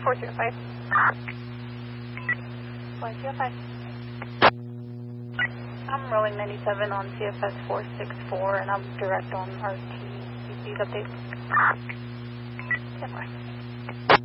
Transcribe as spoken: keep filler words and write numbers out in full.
four zero five. four zero five. I'm rolling ninety-seven on C F S four six four, and I'm direct on R T. You see these updates? ten more.